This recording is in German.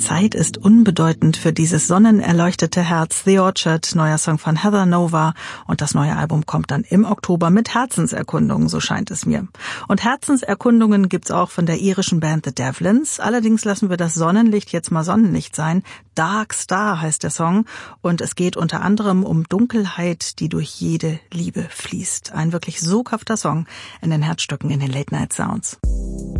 Zeit ist unbedeutend für dieses sonnenerleuchtete Herz. The Orchard, neuer Song von Heather Nova. Und das neue Album kommt dann im Oktober mit Herzenserkundungen, so scheint es mir. Und Herzenserkundungen gibt's auch von der irischen Band The Devlins. Allerdings lassen wir das Sonnenlicht jetzt mal Sonnenlicht sein. Dark Star heißt der Song. Und es geht unter anderem um Dunkelheit, die durch jede Liebe fließt. Ein wirklich soghafter Song in den Herzstücken in den Late Night Sounds.